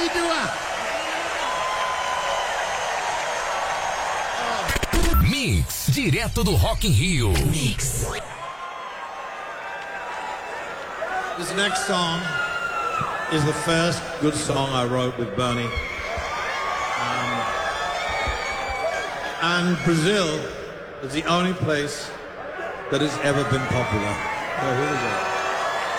continua. Mix, direto do Rock in Rio. Mix. This next song is the first good song I wrote with Bernie. And Brazil is the only place that has ever been popular. So here we go.